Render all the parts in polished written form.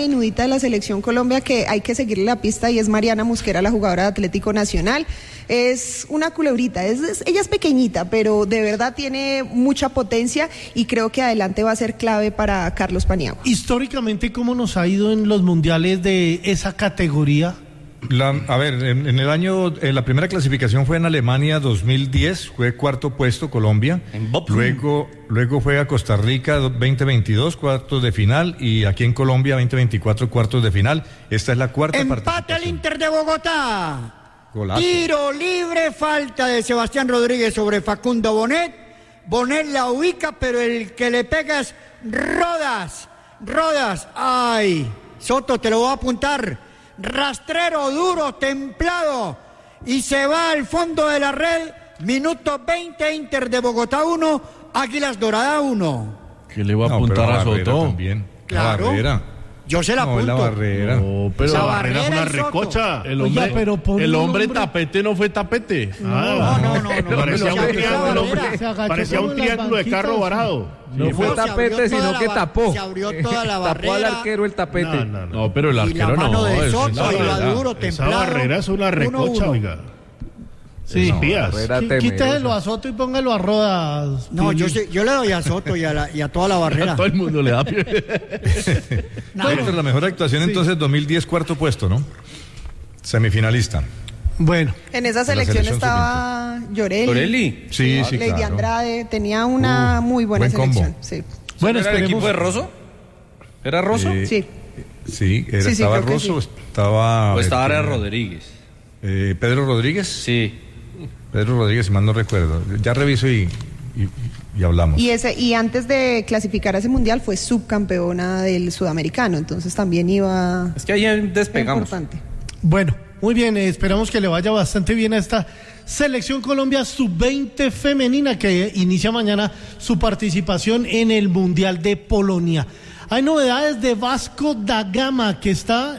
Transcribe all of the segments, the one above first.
menudita de la Selección Colombia que hay que seguirle la pista y es Mariana Mosquera, la jugadora de Atlético Nacional. Es una culebrita, ella es pequeñita, pero de verdad tiene mucha potencia y creo que adelante va a ser clave para Carlos Paniagua. Históricamente, ¿cómo nos ha ido en los mundiales de esa categoría? En el año, la primera clasificación fue en Alemania 2010, fue cuarto puesto Colombia. Luego fue a Costa Rica 2022, cuartos de final, y aquí en Colombia 2024, cuartos de final. Esta es la cuarta participación. Empate al Inter de Bogotá. Golazo. Tiro libre, falta de Sebastián Rodríguez sobre Facundo Bonet. Bonet la ubica, pero el que le pega es Rodas. Ay, Soto, te lo voy a apuntar. Rastrero, duro, templado, y se va al fondo de la red. Minuto 20, Inter de Bogotá 1, Águilas Dorada 1. ¿Qué le va a apuntar a Soto? También. Claro. La barrera. Yo se la apunto. La barrera. No, pero la barrera barrera fue una recocha. El hombre tapete no fue tapete. No. Parecía un triángulo de carro varado. No fue tapete, sino que tapó. Se abrió toda la barrera. Tapó al arquero el tapete. No, pero el arquero no. Y la mano de Soto iba duro, templado. Esa barrera es una recocha, oiga. Sí. Quíteselo a Soto y póngalo a Rodas. No, yo le doy a Soto y a toda la barrera. A todo el mundo le da pie. La mejor actuación entonces 2010, cuarto puesto, ¿no? Semifinalista. Bueno. En esa selección estaba Llorelli. Sí, Lady claro. Andrade, tenía una muy buena selección. Combo. Sí. Bueno, ¿era el equipo de Rosso? ¿Era Rosso? Sí. Sí, estaba Rosso, estaba... Era Rodríguez. ¿Pedro Rodríguez? Sí. Pedro Rodríguez, si mal no recuerdo. Ya reviso y hablamos. Y antes de clasificar a ese mundial fue subcampeona del sudamericano, entonces también iba... Es que ahí despegamos. Importante. Bueno, muy bien, esperamos que le vaya bastante bien a esta Selección Colombia Sub-20 femenina que inicia mañana su participación en el Mundial de Polonia. Hay novedades de Vasco da Gama que está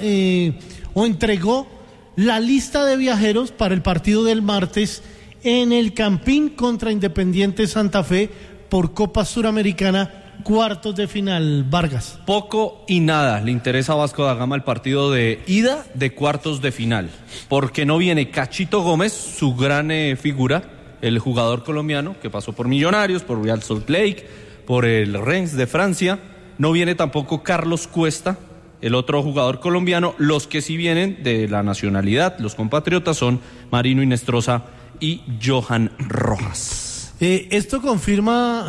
entregó la lista de viajeros para el partido del martes en el Campín contra Independiente Santa Fe por Copa Suramericana, cuartos de final. Vargas. Poco y nada le interesa a Vasco da Gama el partido de ida de cuartos de final, porque no viene Cachito Gómez, su gran figura, el jugador colombiano que pasó por Millonarios, por Real Salt Lake, por el Rennes de Francia. No viene tampoco Carlos Cuesta, el otro jugador colombiano. Los que sí vienen de la nacionalidad, los compatriotas, son Marino Inestrosa y Johan Rojas. Esto confirma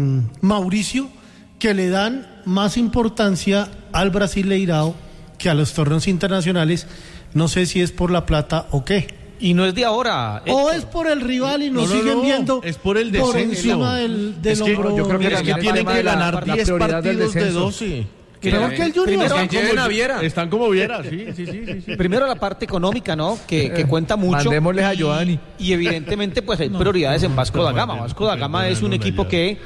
Mauricio que le dan más importancia al Brasileirao que a los torneos internacionales. No sé si es por la plata o qué. Y no es de ahora. O es por el rival y nos siguen viendo es por el descenso. Por encima del hombro. Yo creo que es que tienen que ganar 10 partidos de 12. Creo que el Junior están como Viera, sí. Primero la parte económica, ¿no? Que cuenta mucho. Mandémosles a Giovanni. Y evidentemente pues hay prioridades en Vasco da Gama. Vasco da Gama es un equipo que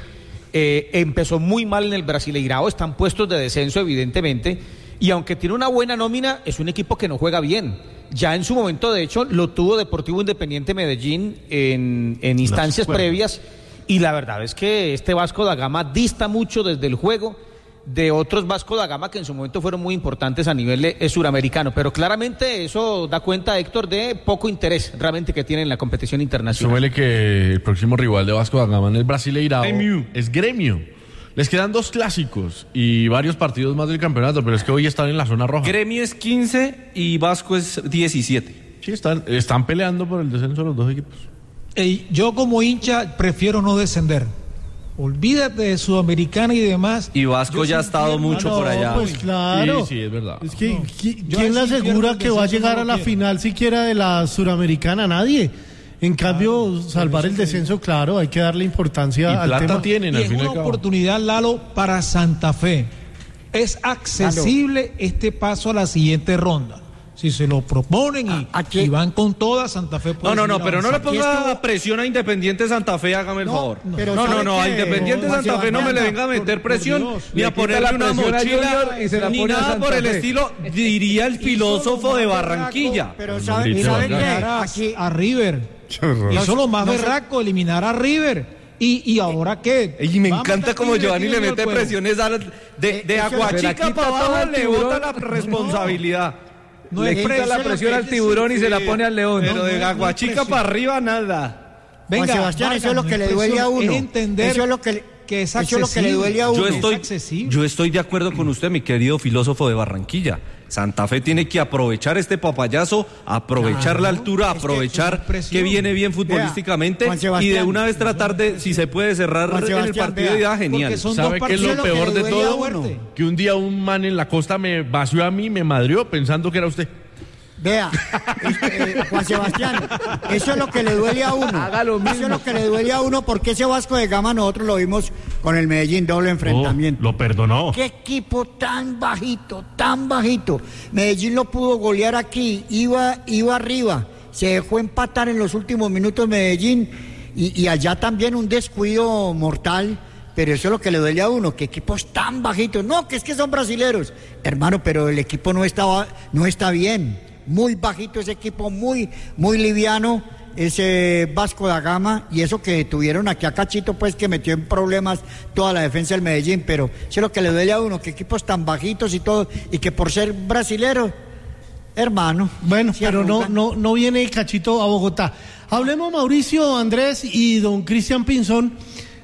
empezó muy mal en el Brasileirao, están puestos de descenso evidentemente, y aunque tiene una buena nómina, es un equipo que no juega bien. Ya en su momento, de hecho, lo tuvo Deportivo Independiente Medellín en instancias previas, y la verdad es que este Vasco da Gama dista mucho desde el juego de otros Vasco da Gama que en su momento fueron muy importantes a nivel suramericano, pero claramente eso da cuenta, Héctor, de poco interés realmente que tiene en la competición internacional. Suele que el próximo rival de Vasco da Gama en el Brasileirao es Gremio. Les quedan 2 clásicos y varios partidos más del campeonato, pero es que hoy están en la zona roja. Gremio es 15 y Vasco es 17. Sí, están peleando por el descenso los dos equipos. Yo como hincha prefiero no descender. Olvídate de Sudamericana y demás. Y Vasco ya ha estado mucho por allá. Pues claro. Sí, es verdad. Es que ¿quién le asegura que va a llegar a la final siquiera de la Suramericana? Nadie. En cambio, salvar el descenso, claro, hay que darle importancia al tema. Tienen, y es una oportunidad, Lalo, para Santa Fe. Es accesible este paso a la siguiente ronda. Si se lo proponen y van con toda, Santa Fe puede No, pero no le ponga presión a Independiente Santa Fe, hágame el favor. No, a Independiente Santa Fe no me le venga a meter presión, ni a ponerle una mochila, ni nada por el estilo, diría el filósofo de Barranquilla. Pero ¿saben qué? A River. Eso es lo más berraco, eliminar a River. ¿Y ahora qué? Y me encanta como Giovanni le mete presiones de Aguachica para abajo, le bota la responsabilidad. No le quita la presión al tiburón y se la pone al león. Pero de Aguachica para arriba, nada. Venga, Juan Sebastián, eso es lo que le duele a uno. Eso es lo que le duele a uno. Yo estoy de acuerdo con usted, mi querido filósofo de Barranquilla. Santa Fe tiene que aprovechar este papayazo, aprovechar la altura, aprovechar que viene bien futbolísticamente y de una vez tratar de, si se puede, cerrar en el partido de ida, genial. ¿Sabe qué es lo peor de todo? Que un día un man en la costa me vació a mí, me madrió pensando que era usted. Vea, Juan Sebastián, eso es lo que le duele a uno. Haga lo mismo. Eso es lo que le duele a uno, porque ese Vasco de Gama nosotros lo vimos con el Medellín, doble enfrentamiento. Lo perdonó. Qué equipo tan bajito, tan bajito. Medellín lo pudo golear aquí, iba arriba, se dejó empatar en los últimos minutos Medellín y allá también un descuido mortal. Pero eso es lo que le duele a uno, que equipos tan bajitos. No, que es que son brasileros. Hermano, pero el equipo no está bien. Muy bajito ese equipo, muy liviano, ese Vasco da Gama, y eso que tuvieron aquí a Cachito, pues que metió en problemas toda la defensa del Medellín, pero eso es lo que le duele a uno, que equipos tan bajitos y todo, y que por ser brasileros, hermano. Bueno, pero no viene Cachito a Bogotá. Hablemos, Mauricio, Andrés y don Cristian Pinzón,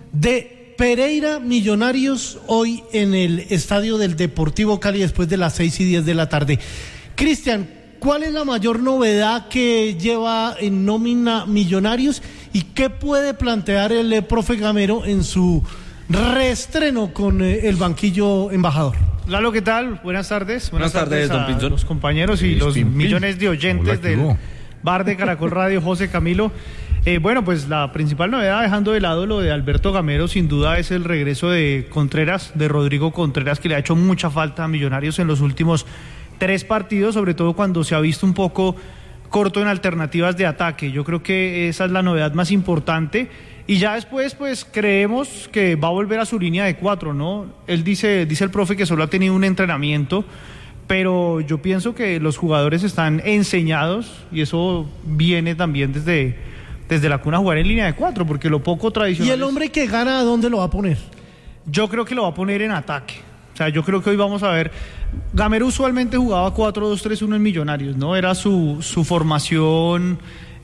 de Pereira Millonarios hoy en el estadio del Deportivo Cali después de las 6:10 de la tarde. Cristian, ¿cuál es la mayor novedad que lleva en nómina Millonarios y qué puede plantear el profe Gamero en su reestreno con el banquillo embajador? Lalo, ¿qué tal? Buenas tardes. Buenas tardes, don Pinzón. Los compañeros y los millones de oyentes del bar de Caracol Radio, José Camilo. Bueno, pues la principal novedad, dejando de lado lo de Alberto Gamero, sin duda es el regreso de Contreras, de Rodrigo Contreras, que le ha hecho mucha falta a Millonarios en los últimos 3 partidos, sobre todo cuando se ha visto un poco corto en alternativas de ataque. Yo creo que esa es la novedad más importante. Y ya después, pues, creemos que va a volver a su línea de 4, ¿no? Él dice el profe que solo ha tenido un entrenamiento, pero yo pienso que los jugadores están enseñados, y eso viene también desde la cuna, a jugar en línea de 4, porque lo poco tradicional... ¿Y el hombre que gana, dónde lo va a poner? Yo creo que lo va a poner en ataque. O sea, yo creo que hoy vamos a ver... Gamero usualmente jugaba 4-2-3-1 en Millonarios, ¿no? Era su formación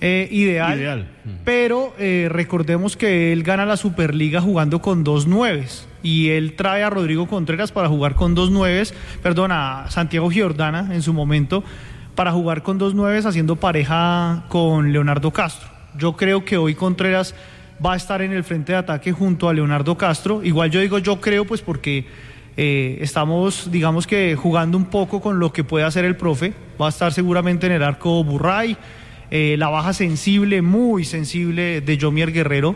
ideal. Pero recordemos que él gana la Superliga jugando con 2 9s. Y él trae a Rodrigo Contreras para jugar con 2 9s, a Santiago Giordana en su momento, para jugar con 2 9s haciendo pareja con Leonardo Castro. Yo creo que hoy Contreras va a estar en el frente de ataque junto a Leonardo Castro. Igual yo creo, pues porque... estamos, digamos que jugando un poco con lo que puede hacer el profe. Va a estar seguramente en el arco Burray, la baja sensible, muy sensible de Yomier Guerrero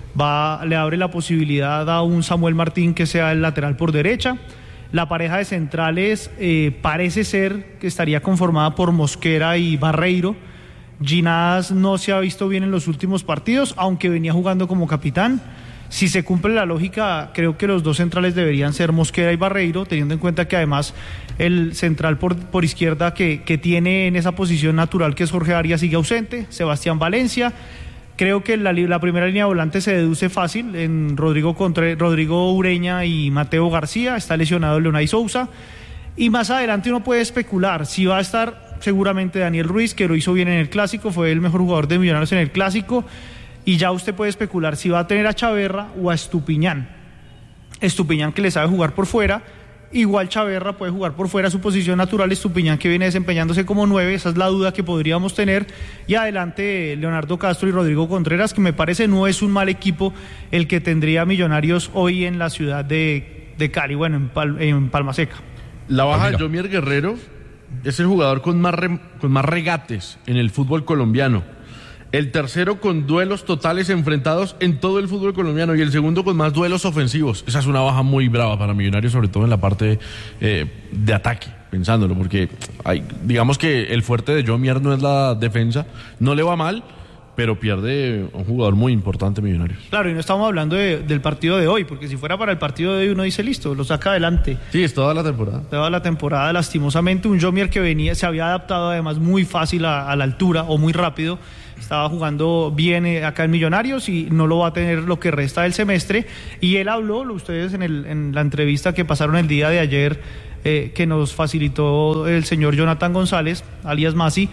le abre la posibilidad a un Samuel Martín que sea el lateral por derecha. La pareja de centrales parece ser que estaría conformada por Mosquera y Barreiro. Ginás no se ha visto bien en los últimos partidos, aunque venía jugando como capitán. Si se cumple la lógica, creo que los 2 centrales deberían ser Mosquera y Barreiro, teniendo en cuenta que además el central por izquierda que tiene en esa posición natural, que es Jorge Arias, sigue ausente. Sebastián Valencia. Creo que la primera línea de volante se deduce fácil en Rodrigo Ureña y Mateo García. Está lesionado Leonay Sousa. Y más adelante uno puede especular si va a estar seguramente Daniel Ruiz, que lo hizo bien en el Clásico, fue el mejor jugador de Millonarios en el Clásico. Y ya usted puede especular si va a tener a Chaverra o a Estupiñán. Estupiñán, que le sabe jugar por fuera. Igual Chaverra puede jugar por fuera, su posición natural. Estupiñán, que viene desempeñándose como 9, esa es la duda que podríamos tener. Y adelante Leonardo Castro y Rodrigo Contreras, que me parece no es un mal equipo el que tendría Millonarios hoy en la ciudad de Cali, bueno, en Palma Seca. La baja de Yomier Guerrero es el jugador con más regates en el fútbol colombiano. El tercero con duelos totales enfrentados en todo el fútbol colombiano y el segundo con más duelos ofensivos. Esa es una baja muy brava para Millonarios, sobre todo en la parte de ataque, pensándolo, porque digamos que el fuerte de Yomier no es la defensa, no le va mal, pero pierde un jugador muy importante, Millonarios. Claro, y no estamos hablando del partido de hoy, porque si fuera para el partido de hoy uno dice listo, lo saca adelante. Sí, es toda la temporada. Toda la temporada, lastimosamente, un Jomier que se había adaptado además muy fácil a la altura o muy rápido. Estaba jugando bien acá en Millonarios y no lo va a tener lo que resta del semestre. Y él habló, ustedes en la entrevista que pasaron el día de ayer, que nos facilitó el señor Jonathan González, alias Masi.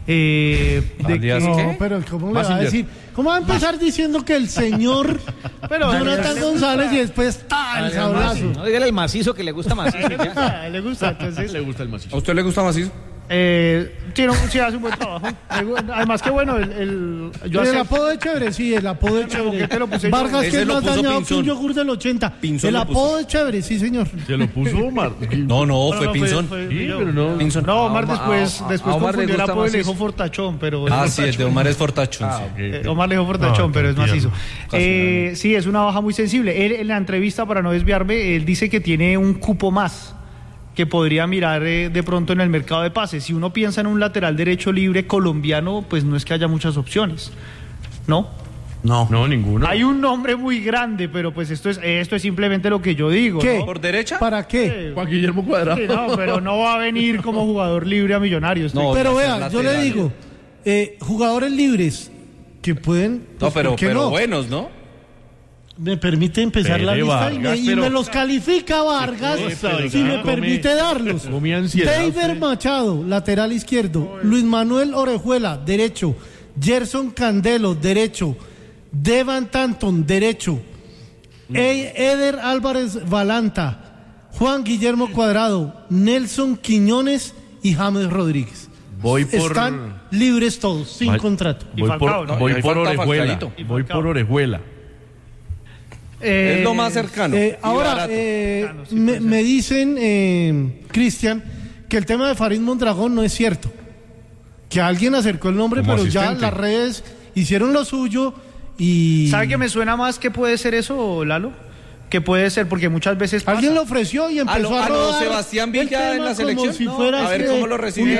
No, pero ¿cómo le va a decir? ¿Cómo va a empezar diciendo que el señor Jonathan González y después el sablazo? No, dígale el macizo que le gusta macizo. Le gusta, entonces. Le gusta el macizo. ¿A usted le gusta macizo? Sí, hace un buen trabajo. Además que bueno, el apodo es chévere, sí, el apodo es chévere. Vargas, que es más dañado que un yogur del 80. El apodo es chévere, sí, señor. ¿Se lo puso Omar? No, fue Pinzón. Pinzón. No, Omar después confundió el apodo y le dijo Fortachón, pero... Sí, el de Omar es Fortachón. Omar le dijo Fortachón, pero es macizo. Sí, es una baja muy sensible. Él, en la entrevista, para no desviarme, él dice que tiene un cupo más que podría mirar de pronto en el mercado de pases. Si uno piensa en un lateral derecho libre colombiano, pues no es que haya muchas opciones, ¿no? No, ninguno. Hay un nombre muy grande, pero pues esto es simplemente lo que yo digo. ¿Qué? ¿no? ¿Por derecha? ¿Para qué? Juan Guillermo Cuadrado. Sí, no, pero no va a venir como jugador libre a Millonarios. No, pero vea, yo le digo, jugadores libres que pueden... Pues, pero buenos, ¿no? Me permite empezar la lista Vargas, y me los califica Vargas, si me permite darlos. David Machado, lateral izquierdo. Luis Manuel Orejuela, derecho. Gerson Candelo, derecho. Devan Tanton, derecho. Eder Álvarez Valanta, Juan Guillermo Cuadrado, Nelson Quiñones y James Rodríguez. Están libres todos, sin contrato. Voy por Orejuela. Es lo más cercano. Ahora, me dicen, Cristian, que el tema de Farid Mondragón no es cierto. Que alguien acercó el nombre, pero ya las redes hicieron lo suyo y... ¿Sabe que me suena más que puede ser eso, Lalo? Que puede ser, porque muchas veces pasa. Alguien lo ofreció y empezó a rodar Sebastián Villa en la selección. Si fuera a ver cómo lo recibe.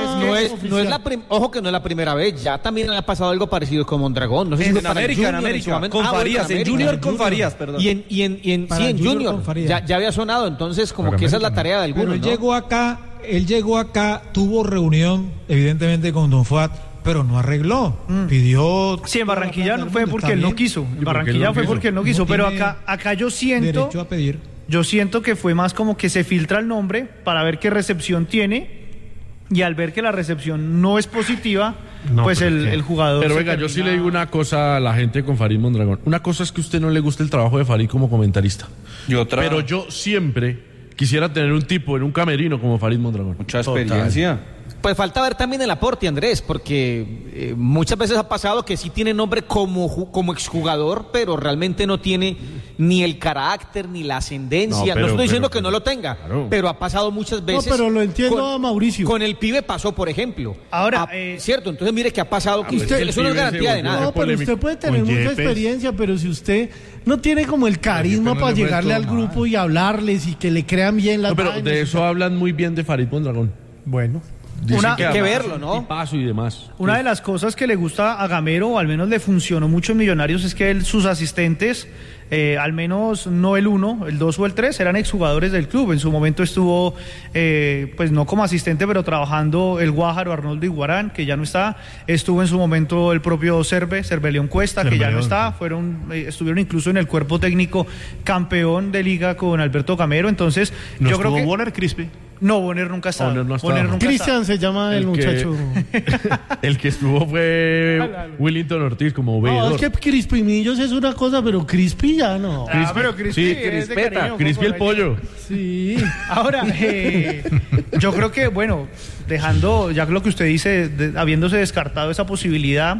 No es ojo que no es la primera vez. Ya también ha pasado algo parecido con Mondragón. No sé si en América. Con Farías, en Junior con Farías, perdón. Y en Junior. Ya había sonado, entonces como que esa es la tarea de algunos. Pero él llegó acá, tuvo reunión, evidentemente, con Don Fuad, pero no arregló, pidió... Sí, en Barranquilla fue porque él no quiso, en Barranquilla fue porque él no quiso, pero acá yo siento... Derecho a pedir. Yo siento que fue más como que se filtra el nombre para ver qué recepción tiene, y al ver que la recepción no es positiva, pues el jugador... Pero venga, yo sí le digo una cosa a la gente con Farid Mondragón. Una cosa es que a usted no le guste el trabajo de Farid como comentarista. Pero yo siempre quisiera tener un tipo en un camerino como Farid Mondragón. Mucha experiencia. Pues falta ver también el aporte, Andrés, porque muchas veces ha pasado que sí tiene nombre como exjugador, pero realmente no tiene ni el carácter ni la ascendencia. No estoy diciendo que no lo tenga, pero ha pasado muchas veces. No, pero lo entiendo a Mauricio. Con el pibe pasó, por ejemplo. Ahora, cierto, entonces mire que ha pasado que eso no es garantía de nada. No, pero usted puede tener mucha experiencia, pero si usted no tiene como el carisma para llegarle al grupo y hablarles y que le crean bien las pero de eso hablan muy bien de Farid Mondragón. Bueno. Hay que verlo, ¿no? Paso y demás. Una de las cosas que le gusta a Gamero, o al menos le funcionó mucho en Millonarios, es que sus asistentes, al menos no el 1, el 2 o el 3, eran exjugadores del club. En su momento estuvo, pues no como asistente, pero trabajando el Guájaro Arnoldo Iguarán, que ya no está. Estuvo en su momento el propio Cerveleón Cuesta, que ya no está. Estuvieron incluso en el cuerpo técnico campeón de liga con Alberto Gamero. Entonces, yo creo que... Bonner Crispi? No, Bonner nunca estaba. Cristian se llama el muchacho. El que estuvo fue Willington Ortiz como veedor. No, es que Crispimillos es una cosa, pero Crispy ya no. Pero Crispy sí, Crispeta, Crispy el pollo. Sí. Ahora, yo creo que, bueno, dejando ya lo que usted dice, habiéndose descartado esa posibilidad,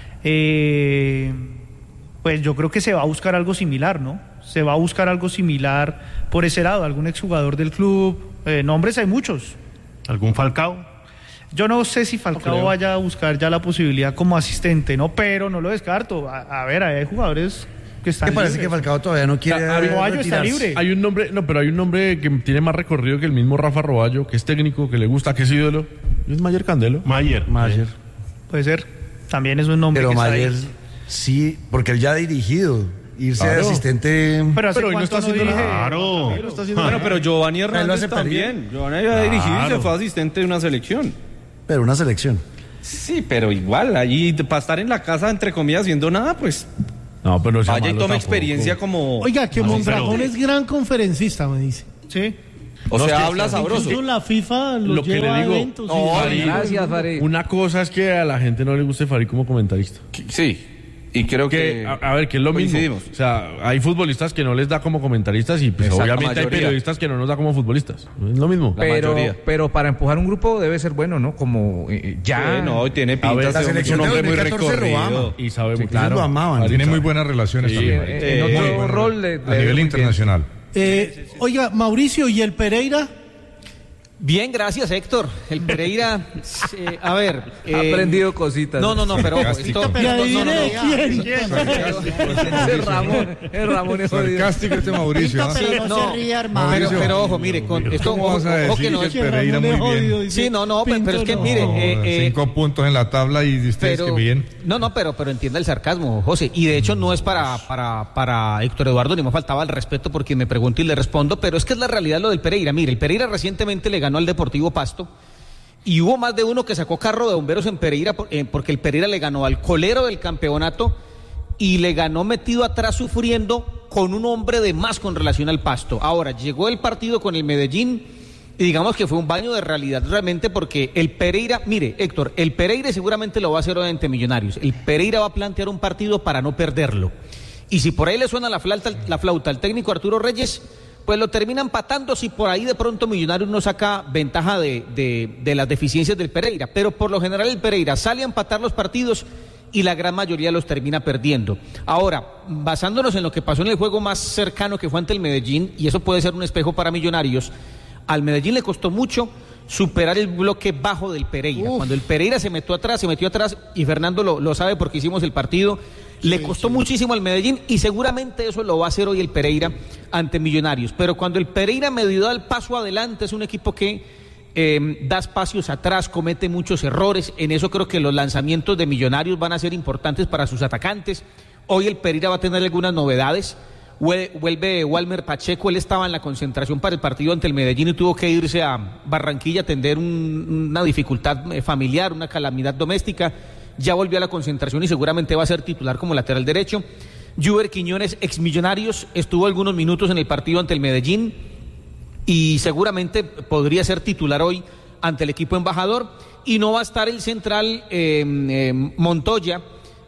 pues yo creo que se va a buscar algo similar, ¿no? Se va a buscar algo similar por ese lado, algún exjugador del club. Nombres hay muchos. ¿Algún Falcao? Yo no sé si Falcao vaya a buscar ya la posibilidad como asistente, ¿no? Pero no lo descarto. A ver, hay jugadores que están libres. Parece que Falcao todavía no quiere Roballo está libre. Hay un nombre que tiene más recorrido que el mismo Rafa Roballo, que es técnico, que le gusta, que es ídolo. Es Mayer Candelo. Mayer. Puede ser. También es un nombre pero que Mayer, está ahí. sí, porque él ya ha dirigido. Irse de asistente. Pero hoy no está haciendo dirige? nada. Claro. Bueno, pero Giovanni Él lo Hernández hace también. Giovanni había dirigido y se fue asistente de una selección. Pero una selección. Sí, pero igual, allí para estar en la casa, entre comillas, haciendo nada, pues No, pero no sea vaya y malo tome tampoco. experiencia como... Oiga, que Mondragón es gran conferencista, me dice. Sí. O No, sea, es que habla sabroso. Incluso la FIFA Lo que lleva le digo, a eventos. no, y- Gracias, Farid. Una cosa es que a la gente no le guste Farid como comentarista. Sí, y creo que... A ver, que es lo mismo. coincidimos. O sea, hay futbolistas que no les da como comentaristas y pues Exacto, obviamente la hay mayoría. periodistas que no nos da como futbolistas. Es lo mismo. La mayoría. Pero para empujar un grupo debe ser bueno, ¿no? Como ya. Sí, no, y tiene A ver, pinta la de selección un de hombre muy 2014 lo ama. recorrido. Y sabe muy Claro. Lo amaban. Tiene muy buenas relaciones también. en Muy otro buenas. rol A nivel internacional. Oiga, Mauricio, ¿y el Pereira? Bien, gracias, Héctor. El Pereira, a ver... Ha aprendido cositas. No, pero ojo, esto- Y adivine quién. Es Ramón es jodido. Sarcástico este Mauricio. ¿ah? Pero Sí, no, no, se ríe, hermano. pero ojo, mire, con esto... ¿Cómo vas a ojo que decir no que es- el Pereira muy bien? Sí, no, pero es que mire... 5 puntos en la tabla y ustedes que bien. No, pero entienda el sarcasmo, José. Y de hecho no es para Héctor Eduardo, ni me faltaba el respeto por quien me pregunta y le respondo, pero es que es la realidad lo del Pereira. Mire, el Pereira recientemente le ganó al Deportivo Pasto y hubo más de uno que sacó carro de bomberos en Pereira porque el Pereira le ganó al colero del campeonato y le ganó metido atrás sufriendo con un hombre de más con relación al Pasto. Ahora, llegó el partido con el Medellín y digamos que fue un baño de realidad realmente porque el Pereira, mire, Héctor, el Pereira seguramente lo va a hacer hoy ante Millonarios. El Pereira va a plantear un partido para no perderlo. Y si por ahí le suena la flauta al técnico Arturo Reyes, pues lo termina empatando si por ahí de pronto Millonarios no saca ventaja de las deficiencias del Pereira. Pero por lo general el Pereira sale a empatar los partidos y la gran mayoría los termina perdiendo. Ahora, basándonos en lo que pasó en el juego más cercano que fue ante el Medellín, y eso puede ser un espejo para Millonarios, al Medellín le costó mucho superar el bloque bajo del Pereira. Cuando el Pereira se metió atrás, y Fernando lo sabe porque hicimos el partido, le costó muchísimo al Medellín y seguramente eso lo va a hacer hoy el Pereira ante Millonarios. Pero cuando el Pereira medio da el paso adelante, es un equipo que da espacios atrás, comete muchos errores. En eso creo que los lanzamientos de Millonarios van a ser importantes para sus atacantes. Hoy el Pereira va a tener algunas novedades. Vuelve Walmer Pacheco, él estaba en la concentración para el partido ante el Medellín y tuvo que irse a Barranquilla a atender una dificultad familiar, una calamidad doméstica. Ya volvió a la concentración y seguramente va a ser titular como lateral derecho. Juber Quiñones, ex Millonarios, estuvo algunos minutos en el partido ante el Medellín y seguramente podría ser titular hoy ante el equipo embajador. Y no va a estar el central Montoya.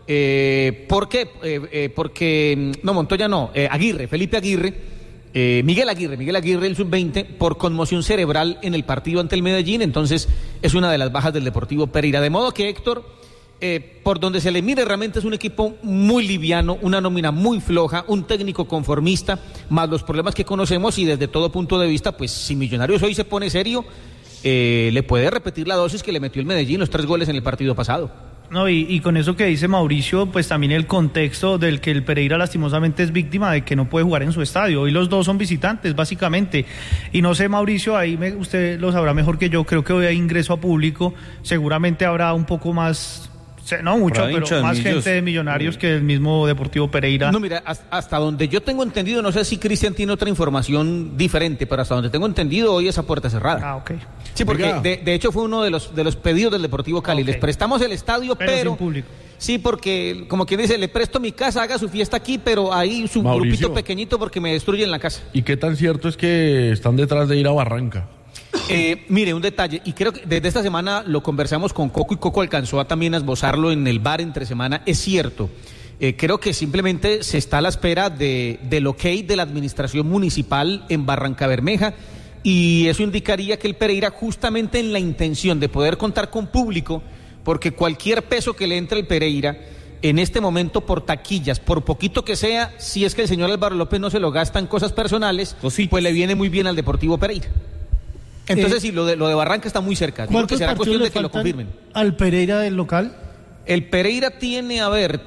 ¿Por qué? Porque no, Montoya no, Felipe Aguirre, Miguel Aguirre, el sub-20, por conmoción cerebral en el partido ante el Medellín. Entonces es una de las bajas del Deportivo Pereira, de modo que Héctor, por donde se le mire, realmente es un equipo muy liviano, una nómina muy floja, un técnico conformista, más los problemas que conocemos. Y desde todo punto de vista, pues si Millonarios hoy se pone serio, le puede repetir la dosis que le metió el Medellín, los 3 goles en el partido pasado. No, y con eso que dice Mauricio, pues también el contexto del que el Pereira lastimosamente es víctima de que no puede jugar en su estadio. Hoy los dos son visitantes, básicamente. Y no sé, Mauricio, ahí usted lo sabrá mejor que yo, creo que hoy hay ingreso a público, seguramente habrá un poco más, no mucho, pero más gente de Millonarios que el mismo Deportivo Pereira. No, mira, hasta donde yo tengo entendido, no sé si Cristian tiene otra información diferente, pero hasta donde tengo entendido hoy es a puerta cerrada. Ah, ok. Sí, porque de hecho fue uno de los pedidos del Deportivo Cali. Okay. Les prestamos el estadio, pero sin público. Sí, porque como quien dice, le presto mi casa, haga su fiesta aquí, pero ahí su grupito pequeñito porque me destruyen la casa. ¿Y qué tan cierto es que están detrás de ir a Barranca? Mire, un detalle, y creo que desde esta semana lo conversamos con Coco y Coco alcanzó a también esbozarlo en el bar entre semana. Es cierto, creo que simplemente se está a la espera del ok de la administración municipal en Barranca Bermeja, y eso indicaría que el Pereira, justamente en la intención de poder contar con público, porque cualquier peso que le entre al Pereira en este momento por taquillas, por poquito que sea, si es que el señor Álvaro López no se lo gasta en cosas personales, pues le viene muy bien al Deportivo Pereira. Entonces sí, lo de Barranca está muy cerca. ¿Cuántos será partidos cuestión le de que lo confirmen al Pereira del local? El Pereira tiene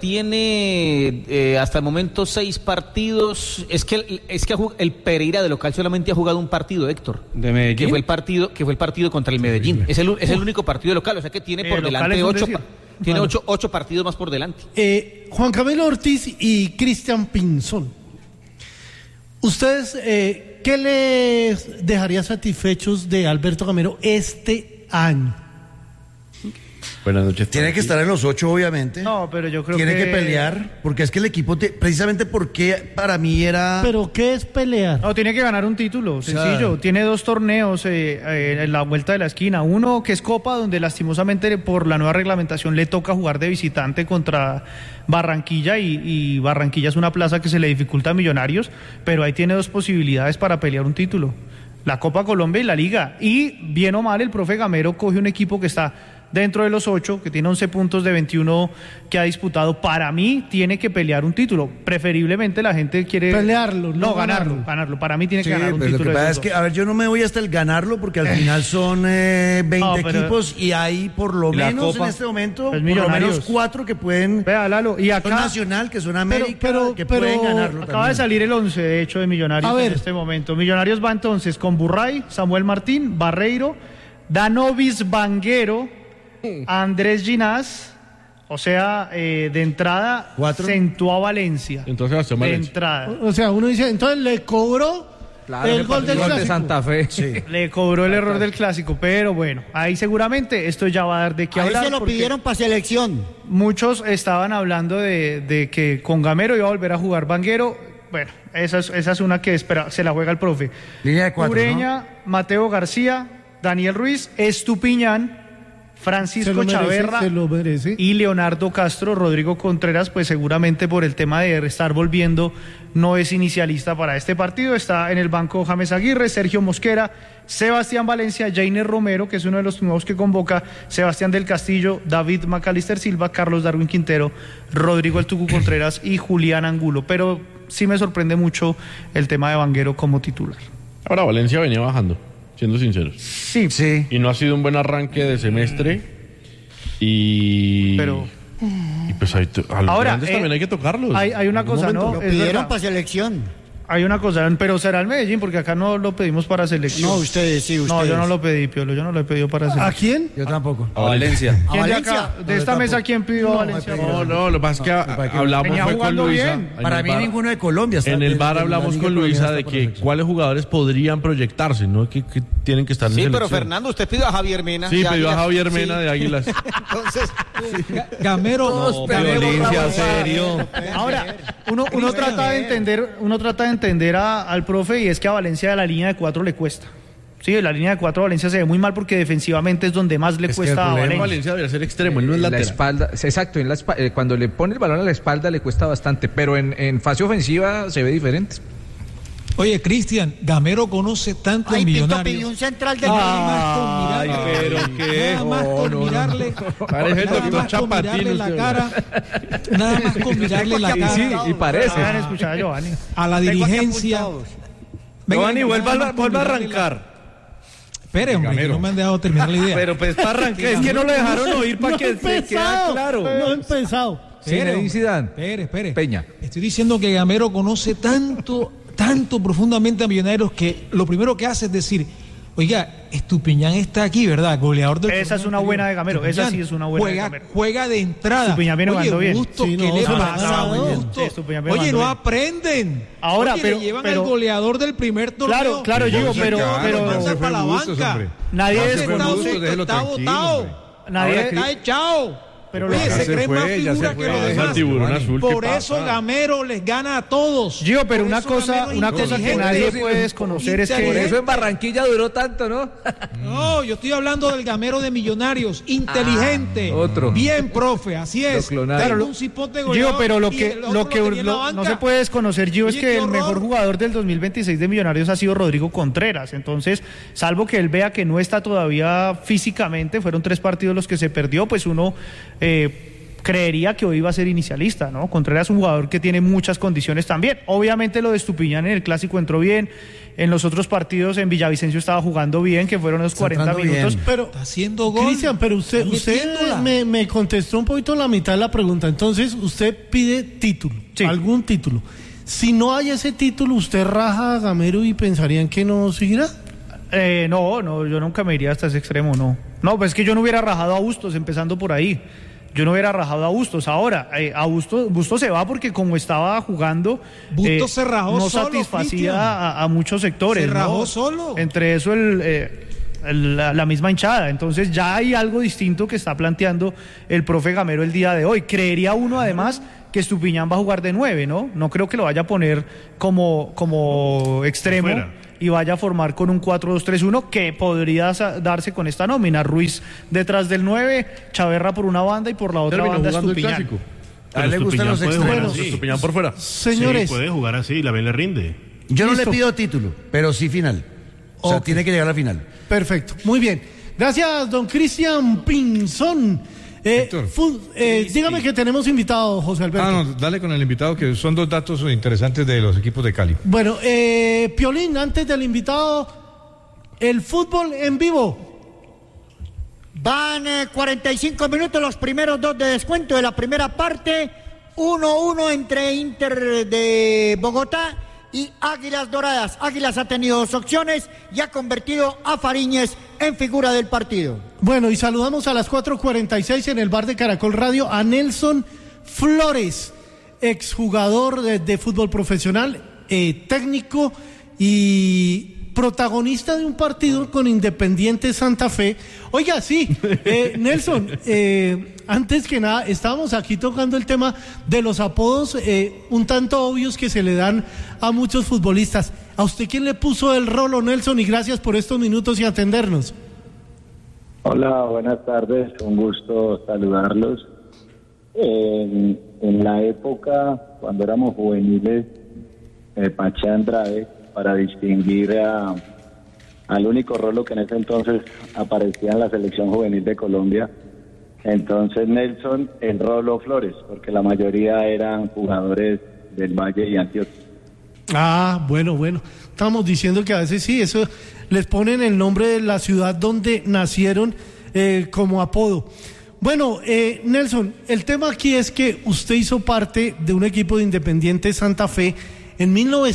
hasta el momento 6 partidos. Es que el Pereira de local solamente ha jugado un partido, Héctor. ¿De Medellín? Que fue el partido contra el Medellín. Es el único partido de local, o sea que tiene por delante Tiene 8 partidos más por delante. Juan Camilo Ortiz y Cristian Pinzón. ¿Ustedes qué les dejaría satisfechos de Alberto Gamero este año? Buenas noches. Tiene que estar en los 8, obviamente. No, pero yo creo Tiene que pelear, porque es que el equipo, precisamente porque para mí era... ¿Pero qué es pelear? No, tiene que ganar un título, sencillo. Tiene 2 torneos en la vuelta de la esquina. Uno que es Copa, donde lastimosamente por la nueva reglamentación le toca jugar de visitante contra Barranquilla, y Barranquilla es una plaza que se le dificulta a Millonarios, pero ahí tiene 2 posibilidades para pelear un título. La Copa Colombia y la Liga. Y bien o mal, el profe Gamero coge un equipo que está dentro de los 8, que tiene 11 puntos de 21 que ha disputado. Para mí tiene que pelear un título. Preferiblemente la gente quiere... Pelearlo, no ganarlo. Para mí tiene que ganar un título. Lo que pasa es que, a ver, yo no me voy hasta el ganarlo, porque al final son 20 equipos y hay por lo menos en este momento pues por lo menos 4 que pueden... Vea, Lalo, y acá... Son Nacional, que son América, que pueden ganarlo acaba también. de salir el 11, de hecho, de Millonarios en este momento. Millonarios va entonces con Burray, Samuel Martín, Barreiro, Danovis Vanguero, Andrés Ginás, o sea, de entrada sentó a Valencia. Entonces, de entrada. O sea, uno dice, entonces le cobró el gol del Clásico. De Santa Fe. Sí. Le cobró el error del Clásico, pero bueno, ahí seguramente esto ya va a dar de qué hablar. Ahí se lo pidieron para selección. Muchos estaban hablando de que con Gamero iba a volver a jugar Vanguero. Bueno, esa es una que se la juega el profe. Línea de 4, Ureña, ¿no? Mateo García, Daniel Ruiz, Estupiñán, Francisco Chaverra y Leonardo Castro. Rodrigo Contreras, pues seguramente por el tema de estar volviendo, no es inicialista para este partido. Está en el banco James Aguirre, Sergio Mosquera, Sebastián Valencia, Jainer Romero, que es uno de los nuevos que convoca, Sebastián del Castillo, David Macalister Silva, Carlos Darwin Quintero, Rodrigo El Tucu Contreras y Julián Angulo. Pero sí me sorprende mucho el tema de Vanguero como titular. Ahora Valencia venía bajando, siendo sinceros. Sí. Y no ha sido un buen arranque de semestre. Y pues a los ahora, grandes también hay que tocarlos. Hay una cosa, ¿no? Lo pidieron para selección. Hay una cosa, pero será el Medellín, porque acá no lo pedimos para selección. No, ustedes, sí, ustedes. No, yo no lo pedí, Piolo, yo no lo he pedido para selección. ¿A quién? Yo tampoco. A Valencia. ¿Quién de acá, de esta mesa, quién pidió a Valencia? No, lo que pasa es que hablamos venía fue con jugando Luisa. bien. Para mí ninguno de Colombia está. En el bar de hablamos la con Liga Luisa Colombiana de está que perfecto. cuáles jugadores podrían proyectarse, ¿no? Que tienen que estar en Sí, selección. pero Fernando, usted pidió a Javier Mena. Sí, de pidió a Águilas. Javier Mena de Águilas. Entonces, Gamero. Violencia, serio. Ahora, uno trata de entender al profe, y es que a Valencia la línea de 4 le cuesta. Sí, la línea de 4 a Valencia se ve muy mal porque defensivamente es donde más le cuesta a Valencia. Valencia debe ser extremo, él no es La lateral. espalda, exacto, cuando le pone el balón a la espalda le cuesta bastante, pero en fase ofensiva se ve diferente. Oye, Cristian, Gamero conoce tanto a Ay, Pinto Millonarios. pidió un central de Ay, pero qué. Nada más con mirarle, Parece el nada doctor más con Chapatín, mirarle la usted. cara, nada más con mirarle la cara Sí, y parece. Hagan escuchar a Giovanni. a la dirigencia. Venga, Giovanni, nada vuelva más con a mirarle arrancar. Espere, hombre, que no me han dejado terminar la idea. Pero pues para arrancar, es que no lo dejaron oír para que se quede claro. No he empezado. Zinedine Zidane. Espere. Peña. Estoy diciendo que Gamero conoce tanto profundamente a Millonarios que lo primero que hace es decir, oiga, Estupiñán está aquí, ¿verdad? Goleador del Esa es una buena de Gamero, esa sí es una buena de Gamero. Juega de entrada. Estupiñán viene jugando bien. Gusto, Sí, ¿qué no, le se la pasa? ha dado. Gusto. Sí, Estupiñán viene Oye, jugando no bien. aprenden. Ahora, Oye, pero- le llevan pero- al goleador del primer torneo. Claro, Gio, pero para la banca. nadie Ese es está Bustos, déjelo está tranquilo, botado. hombre. Nadie- Está echado. Pero Oye, lo- se se cree más fue, ya figura se que fue. los Ese demás. tiburón azul, ¿qué Por eso pasa? Gamero les gana a todos. Gio, pero Por una eso cosa Gamero que inteligente. nadie puede desconocer es Por que eso en Barranquilla duró tanto, ¿no? No, yo estoy hablando del Gamero de Millonarios, inteligente. otro. Bien, profe, así es. Lo clonaron. Tengo Claro, un cipote Gio, goleador pero lo y que el otro tenía en la banca. no se puede desconocer, Gio, es Oye, que qué el mejor horror. jugador del 2026 de Millonarios ha sido Rodrigo Contreras. Entonces, salvo que él vea que no está todavía físicamente, fueron 3 partidos los que se perdió, pues uno creería que hoy va a ser inicialista, ¿no? Contreras es un jugador que tiene muchas condiciones también. Obviamente lo de Estupiñán en el Clásico entró bien, en los otros partidos en Villavicencio estaba jugando bien, que fueron los 40 minutos. bien. Pero, Está haciendo gol. Cristian, pero usted Está metiéndola. me contestó un poquito la mitad de la pregunta. Entonces, usted pide título, Sí. algún título. Si no hay ese título, ¿usted raja a Gamero y pensarían que no seguirá? No, yo nunca me iría hasta ese extremo, no. No, pues es que yo no hubiera rajado a Bustos, empezando por ahí. yo no hubiera rajado a Bustos. Ahora, Bustos se va porque como estaba jugando, Bustos se rajó no solo, satisfacía a muchos sectores. Se rajó ¿no? solo. Entre eso la misma hinchada. Entonces ya hay algo distinto que está planteando el profe Gamero el día de hoy. Creería uno además que Estupiñán va a jugar de 9, ¿no? No creo que lo vaya a poner como extremo y vaya a formar con un 4-2-3-1 que podría darse con esta nómina. Ruiz detrás del 9, Chaverra por una banda y por la otra banda Estupiñán. A él le gustan los extremos. Estupiñán por fuera. Señores. Sí, puede jugar así, la B le rinde. Yo no le pido título, pero sí final. O sea, tiene que llegar a la final. Perfecto, muy bien. Gracias, don Cristian Pinzón. Dígame que tenemos invitado, José Alberto. No, dale con el invitado, que son 2 datos interesantes de los equipos de Cali. Bueno, Piolín, antes del invitado, el fútbol en vivo. Van 45 minutos, los primeros 2 de descuento de la primera parte. 1-1 entre Inter de Bogotá y Águilas Doradas. Águilas ha tenido 2 opciones y ha convertido a Fariñez en figura del partido. Bueno, y saludamos a las 4:46 en el bar de Caracol Radio a Nelson Flores, exjugador de fútbol profesional, técnico y protagonista de un partido con Independiente Santa Fe. Oiga, sí, Nelson, antes que nada, estábamos aquí tocando el tema de los apodos un tanto obvios que se le dan a muchos futbolistas. ¿A usted quién le puso el Rolo, Nelson? Y gracias por estos minutos y atendernos. Hola, buenas tardes, un gusto saludarlos. En la época, cuando éramos juveniles, Pache Andrade, para distinguir al único Rolo que en ese entonces aparecía en la selección juvenil de Colombia. Entonces Nelson, el Rolo Flores, porque la mayoría eran jugadores del Valle y Antioquia. Ah, bueno. Estamos diciendo que a veces sí, eso les ponen el nombre de la ciudad donde nacieron como apodo. Bueno, Nelson, el tema aquí es que usted hizo parte de un equipo de Independiente Santa Fe en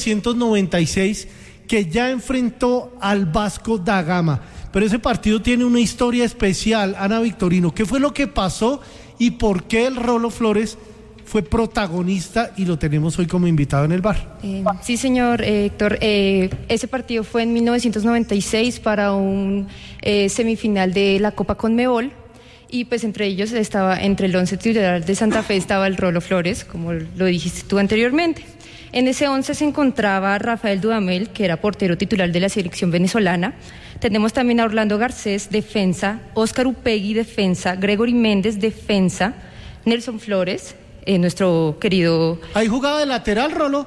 1996 que ya enfrentó al Vasco da Gama. Pero ese partido tiene una historia especial, Ana Victorino. ¿Qué fue lo que pasó y por qué el Rolo Flores fue protagonista y lo tenemos hoy como invitado en el bar? Sí, señor Héctor. Ese partido fue en 1996 para un semifinal de la Copa Conmebol. Y pues entre ellos entre el 11 titular de Santa Fe estaba el Rolo Flores, como lo dijiste tú anteriormente. En ese 11 se encontraba Rafael Dudamel, que era portero titular de la selección venezolana. Tenemos también a Orlando Garcés, defensa, Óscar Upegui, defensa, Gregory Méndez, defensa, Nelson Flores, nuestro querido... ¿Ahí jugaba de lateral, Rolo?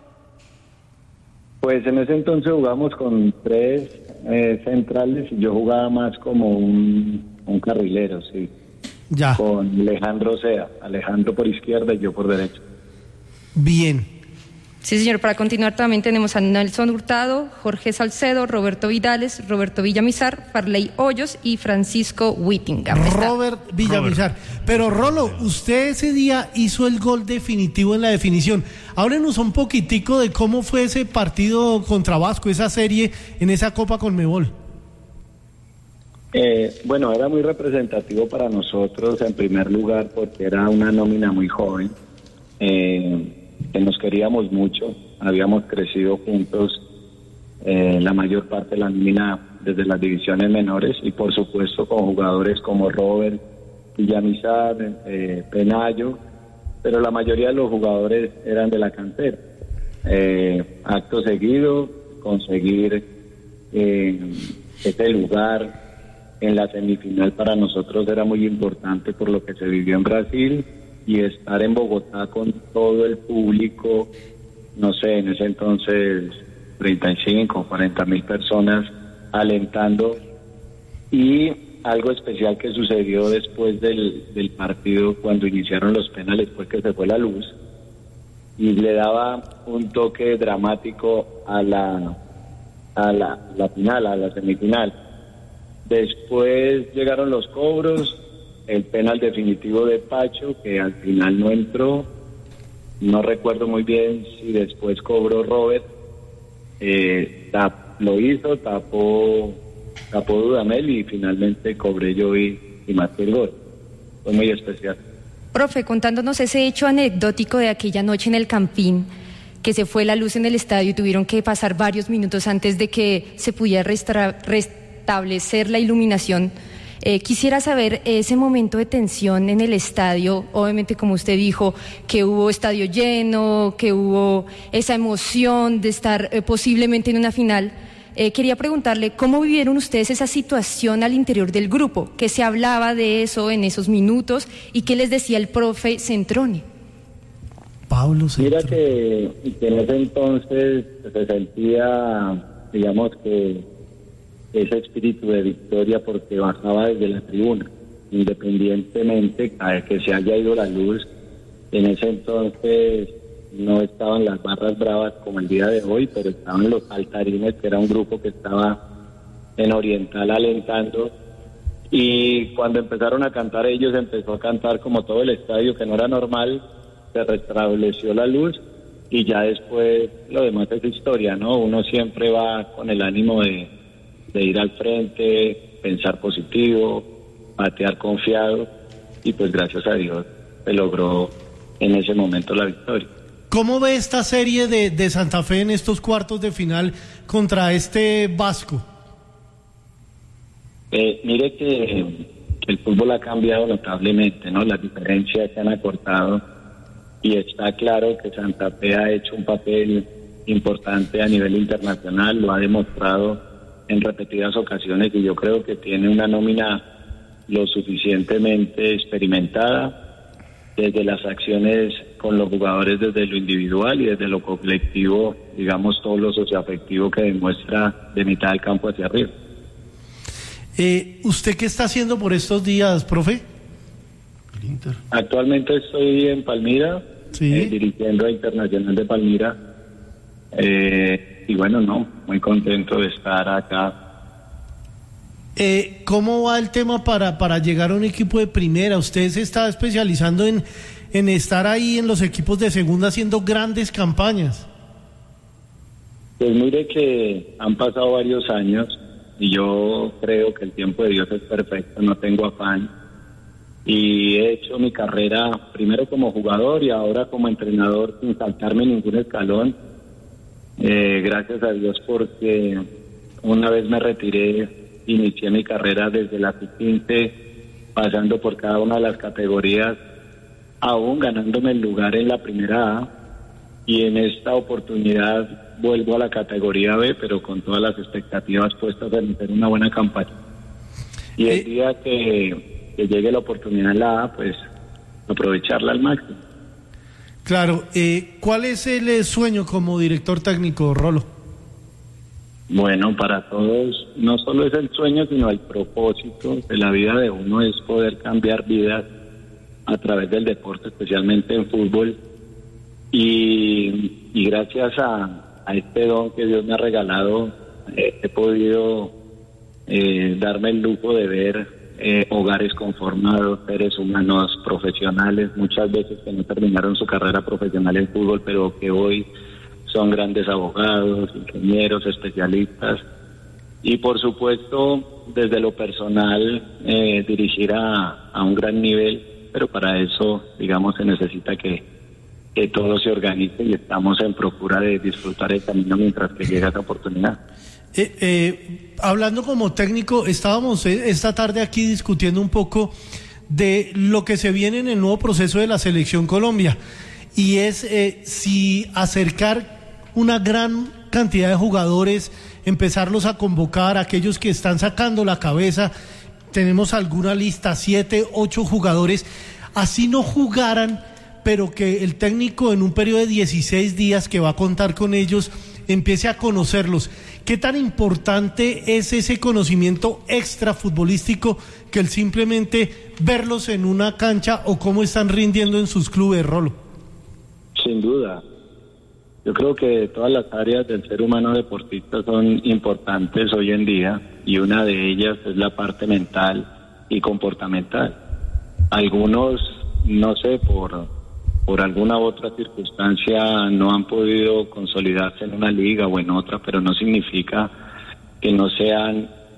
Pues en ese entonces jugamos con 3 centrales y yo jugaba más como un carrilero, sí. Ya. Con Alejandro Sea, Alejandro por izquierda y yo por derecha. Bien. Sí, señor, para continuar también tenemos a Nelson Hurtado, Jorge Salcedo, Roberto Vidales, Roberto Villamizar, Farley Hoyos y Francisco Whittingham. Robert Villamizar. Pero Rolo, usted ese día hizo el gol definitivo en la definición. Háblenos un poquitico de cómo fue ese partido contra Vasco, esa serie en esa Copa Conmebol. Bueno, era muy representativo para nosotros en primer lugar porque era una nómina muy joven. Que nos queríamos mucho, habíamos crecido juntos la mayor parte de la nómina desde las divisiones menores y por supuesto con jugadores como Robert Villamizar, Penayo, pero la mayoría de los jugadores eran de la cantera. Acto seguido, conseguir este lugar en la semifinal para nosotros era muy importante por lo que se vivió en Brasil. Y estar en Bogotá con todo el público, no sé, en ese entonces 35, 40 mil personas alentando. Y algo especial que sucedió después del partido cuando iniciaron los penales fue que se fue la luz y le daba un toque dramático a la final, a la semifinal. Después llegaron los cobros, el penal definitivo de Pacho, que al final no entró, no recuerdo muy bien si después cobró Robert, lo hizo, tapó Dudamel y finalmente cobré yo y marqué el gol. fue muy especial. Profe, contándonos ese hecho anecdótico de aquella noche en el Campín, que se fue la luz en el estadio y tuvieron que pasar varios minutos antes de que se pudiera restablecer la iluminación. Quisiera saber ese momento de tensión en el estadio, obviamente como usted dijo, que hubo estadio lleno, que hubo esa emoción de estar posiblemente en una final. Quería preguntarle, ¿cómo vivieron ustedes esa situación al interior del grupo? ¿Qué se hablaba de eso en esos minutos? ¿Y qué les decía el profe Centrone? Pablo Centrone. Mira que en ese entonces se sentía, digamos que ese espíritu de victoria porque bajaba desde la tribuna, independientemente de que se haya ido la luz. En ese entonces no estaban las barras bravas como el día de hoy, pero estaban los saltarines, que era un grupo que estaba en Oriental alentando, y cuando empezaron a cantar ellos, empezó a cantar como todo el estadio, que no era normal, se restableció la luz, y ya después lo demás es historia, ¿no? Uno siempre va con el ánimo de ir al frente, pensar positivo, patear confiado, y pues gracias a Dios se logró en ese momento la victoria. ¿Cómo ve esta serie de Santa Fe en estos cuartos de final contra este Vasco? Mire que el fútbol ha cambiado notablemente, ¿no? Las diferencias se han acortado y está claro que Santa Fe ha hecho un papel importante a nivel internacional, lo ha demostrado en repetidas ocasiones, y yo creo que tiene una nómina lo suficientemente experimentada, desde las acciones con los jugadores, desde lo individual y desde lo colectivo, digamos todo lo socioafectivo que demuestra de mitad del campo hacia arriba. ¿Usted qué está haciendo por estos días, profe? Actualmente estoy en Palmira, dirigiendo a Internacional de Palmira, y bueno, muy contento de estar acá. ¿Cómo va el tema para llegar a un equipo de primera? Usted se está especializando en estar ahí en los equipos de segunda haciendo grandes campañas. Pues mire que han pasado varios años y yo creo que el tiempo de Dios es perfecto, no tengo afán, y he hecho mi carrera primero como jugador y ahora como entrenador sin saltarme ningún escalón. Gracias a Dios, porque una vez me retiré, inicié mi carrera desde la sub-15, pasando por cada una de las categorías, aún ganándome el lugar en la primera A, y en esta oportunidad vuelvo a la categoría B, pero con todas las expectativas puestas en hacer una buena campaña. Y el día que llegue la oportunidad en la A, pues aprovecharla al máximo. Claro, ¿cuál es el sueño como director técnico, Rolo? Bueno, para todos no solo es el sueño, sino el propósito de la vida de uno es poder cambiar vidas a través del deporte, especialmente en fútbol, y gracias a este don que Dios me ha regalado, he podido darme el lujo de ver hogares conformados, seres humanos profesionales, muchas veces que no terminaron su carrera profesional en fútbol, pero que hoy son grandes abogados, ingenieros, especialistas, y por supuesto desde lo personal dirigir a un gran nivel, pero para eso, digamos, se necesita que todo se organice, y estamos en procura de disfrutar el camino mientras que llega esa oportunidad. Hablando como técnico, estábamos esta tarde aquí discutiendo un poco de lo que se viene en el nuevo proceso de la Selección Colombia, y es si acercar una gran cantidad de jugadores, empezarlos a convocar, aquellos que están sacando la cabeza. Tenemos alguna lista, 7, 8 jugadores, así no jugaran, pero que el técnico en un periodo de 16 días que va a contar con ellos empiece a conocerlos. ¿Qué tan importante es ese conocimiento extra futbolístico que el simplemente verlos en una cancha o cómo están rindiendo en sus clubes, Rolo? Sin duda. Yo creo que todas las áreas del ser humano deportista son importantes hoy en día, y una de ellas es la parte mental y comportamental. Algunos, no sé, por alguna u otra circunstancia no han podido consolidarse en una liga o en otra, pero no significa que no sean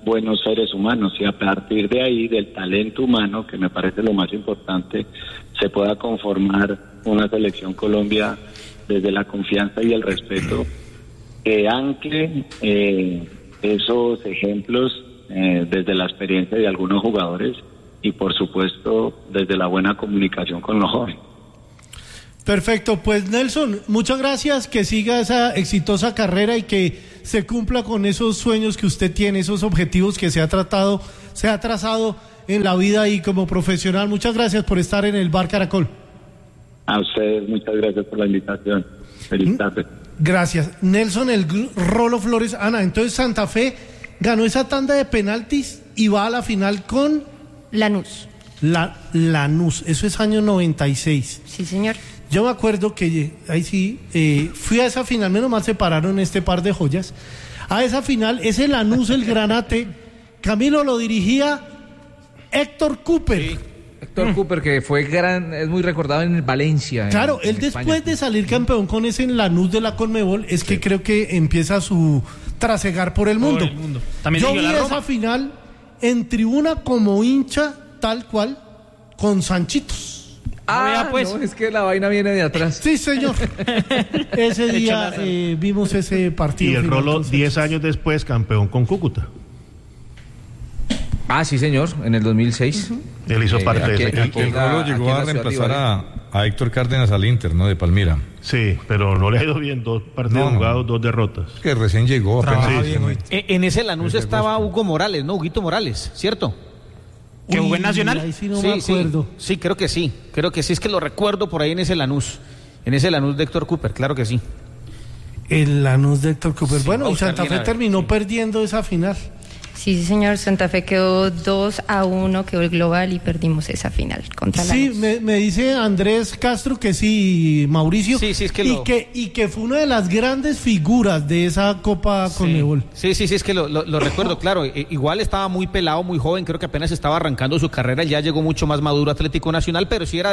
buenos seres humanos y a partir de ahí, del talento humano, que me parece lo más importante, se pueda conformar una selección Colombia desde la confianza y el respeto, que ancle esos ejemplos desde la experiencia de algunos jugadores y por supuesto desde la buena comunicación con los jóvenes. Perfecto, pues Nelson, muchas gracias, que siga esa exitosa carrera y que se cumpla con esos sueños que usted tiene, esos objetivos que se ha trazado en la vida y como profesional. Muchas gracias por estar en el Bar Caracol. A ustedes, muchas gracias por la invitación. Feliz tarde. Gracias. Nelson, el Rolo Flores. Ana, entonces Santa Fe ganó esa tanda de penaltis y va a la final con Lanús. Lanús, eso es año 96. Sí, señor. Yo me acuerdo que ahí sí, fui a esa final, menos mal separaron este par de joyas. A esa final, ese Lanús, el Granate, Camilo, lo dirigía Héctor Cooper. Sí. Héctor Cooper, que es muy recordado en el Valencia. Claro, él después España. de salir campeón con ese Lanús de la Conmebol, es que creo que empieza su trasegar por el mundo. Yo vi esa final en tribuna como hincha, tal cual, con Sanchitos. Pues. No, es que la vaina viene de atrás. Sí, señor. Ese día vimos ese partido. Y el Rolo, 10 años después, campeón con Cúcuta. Sí, señor, en el 2006. Él hizo parte de ese equipo. El Rolo llegó a reemplazar a Héctor Cárdenas al Inter, ¿no? De Palmira. Sí, pero no le ha ido bien, 2 partidos jugados, 2 derrotas. Que recién llegó. Sí, en ese Lanús estaba Hugo Morales, ¿no? Huguito Morales, ¿cierto? ¿Que jugó en Nacional? Ahí sí no me acuerdo. Sí, creo que sí, es que lo recuerdo por ahí en ese Lanús de Héctor Cooper, claro que sí. El Lanús de Héctor Cooper. Sí, bueno, y Santa Fe terminó perdiendo esa final. Sí, señor, Santa Fe quedó 2-1, quedó el global y perdimos esa final contra Lanús. Sí, me dice Andrés Castro que sí, Mauricio, sí, es que y que fue una de las grandes figuras de esa Copa Conmebol. Sí, es que lo recuerdo, claro, igual estaba muy pelado, muy joven, creo que apenas estaba arrancando su carrera, ya llegó mucho más maduro Atlético Nacional, pero sí era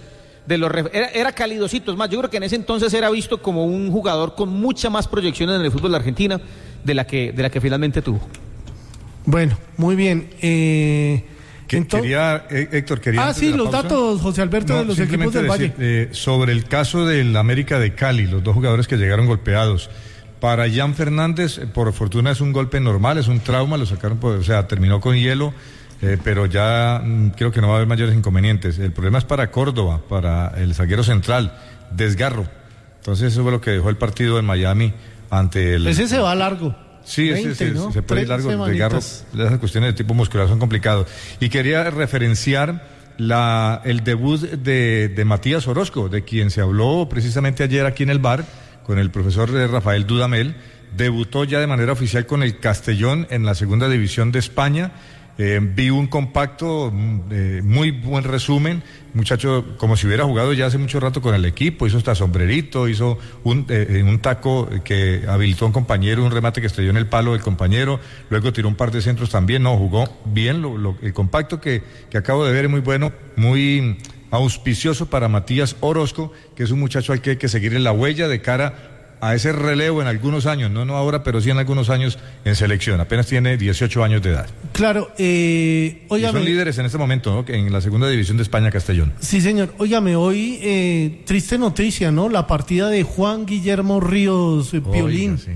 era calidosito, es más, yo creo que en ese entonces era visto como un jugador con mucha más proyección en el fútbol de Argentina de la que finalmente tuvo. Bueno, muy bien. Héctor, quería... sí, los datos, José Alberto, de los equipos del Valle. Sobre el caso del América de Cali, los 2 jugadores que llegaron golpeados. Para Jan Fernández, por fortuna es un golpe normal, es un trauma, lo sacaron, terminó con hielo, pero ya creo que no va a haber mayores inconvenientes. El problema es para Córdoba, para el zaguero central, desgarro. Entonces eso fue lo que dejó el partido en Miami ante el... Ese se va largo. Sí, 20, ¿no? se puede ir largo, desgarro, esas cuestiones de tipo muscular son complicadas. Y quería referenciar el debut de Matías Orozco, de quien se habló precisamente ayer aquí en el bar, con el profesor Rafael Dudamel. Debutó ya de manera oficial con el Castellón en la segunda división de España. Vi un compacto, muy buen resumen, muchacho como si hubiera jugado ya hace mucho rato con el equipo, hizo hasta sombrerito, hizo un taco que habilitó a un compañero, un remate que estrelló en el palo del compañero, luego tiró un par de centros también, jugó bien, el compacto que acabo de ver es muy bueno, muy auspicioso para Matías Orozco, que es un muchacho al que hay que seguir en la huella de cara a ese relevo en algunos años, no ahora, pero sí en algunos años en selección. Apenas tiene 18 años de edad. Claro, óigame. Son líderes en este momento, ¿no? En la segunda división de España, Castellón. Sí, señor. Óigame, hoy triste noticia, ¿no? La partida de Juan Guillermo Ríos Piolín. Sí.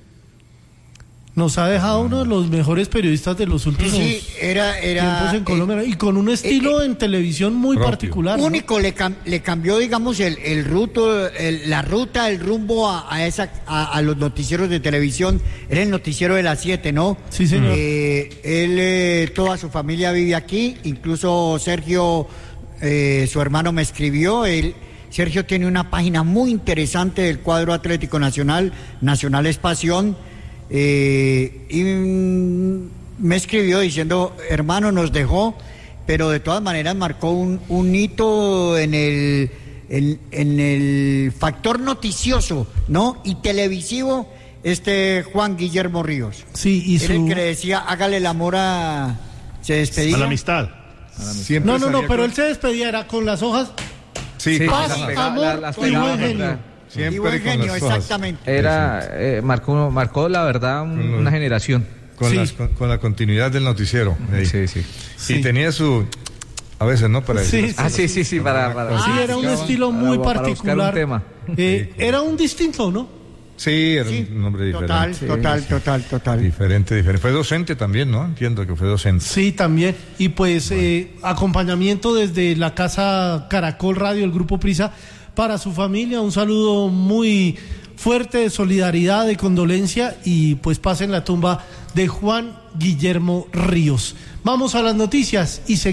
Nos ha dejado uno de los mejores periodistas de los últimos tiempos en Colombia y con un estilo en televisión muy propio, particular. Único, ¿no? le cambió, digamos, el rumbo a los noticieros de televisión. Era el noticiero de las 7, ¿no? Sí, señor. Toda su familia vive aquí, incluso Sergio, su hermano me escribió, Sergio tiene una página muy interesante del cuadro Atlético Nacional, Nacional es Pasión. Y me escribió diciendo, hermano, nos dejó, pero de todas maneras marcó un hito en el factor noticioso, ¿no? Y televisivo, Juan Guillermo Ríos. Sí, y era el que le decía, hágale el amor se despedía. A la amistad. No, pero él se despedía, era con las hojas. Sí, paz, amor y buen genio. Siempre y buen genio, exactamente. Marcó la verdad una generación. con la continuidad del noticiero. Sí. Y tenía su... A veces, ¿no? Para sí, para era un estilo muy particular. Era un distinto, ¿no? Sí, era un nombre diferente. Total. Diferente. Fue docente también, ¿no? Entiendo que fue docente. Sí, también. Y pues acompañamiento desde la Casa Caracol Radio, el Grupo Prisa, para su familia. Un saludo muy fuerte de solidaridad, de condolencia, y pues paz en la tumba de Juan Guillermo Ríos. Vamos a las noticias y seguimos.